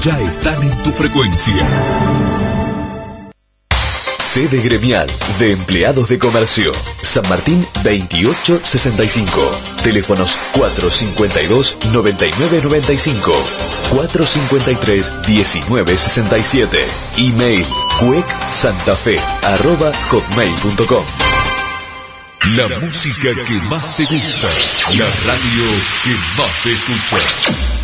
ya están en tu frecuencia. Sede gremial de empleados de comercio. San Martín 2865. Teléfonos 452-9995. 453-1967. Email cuecsantafe@hotmail.com. La música que más te gusta. La radio que más se escucha.